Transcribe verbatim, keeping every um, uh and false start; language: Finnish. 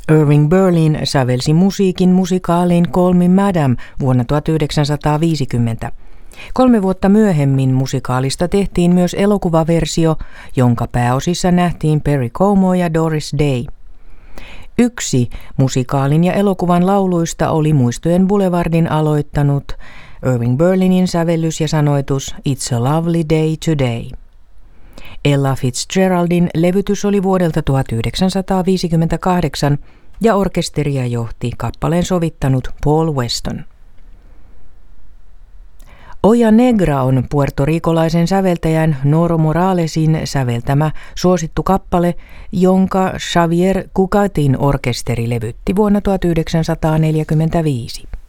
Irving Berlin sävelsi musiikin musikaaliin Call Me Madam vuonna tuhatyhdeksänsataaviisikymmentä. Kolme vuotta myöhemmin musikaalista tehtiin myös elokuvaversio, jonka pääosissa nähtiin Perry Como ja Doris Day. Yksi musikaalin ja elokuvan lauluista oli Muistojen Boulevardin aloittanut Irving Berlinin sävellys ja sanoitus It's a Lovely Day Today. Ella Fitzgeraldin levytys oli vuodelta tuhatyhdeksänsataaviisikymmentäkahdeksan ja orkesteria johti kappaleen sovittanut Paul Weston. Oya Negra on puertorikolaisen säveltäjän Noro Moralesin säveltämä suosittu kappale, jonka Xavier Cugatin orkesteri levytti vuonna tuhatyhdeksänsataaneljäkymmentäviisi.